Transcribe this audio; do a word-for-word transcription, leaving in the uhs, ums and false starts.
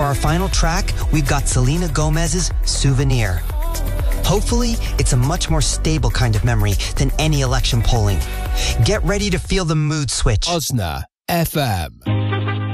our final track, we've got Selena Gomez's Souvenir. Hopefully, it's a much more stable kind of memory than any election polling. Get ready to feel the mood switch. Osna F M.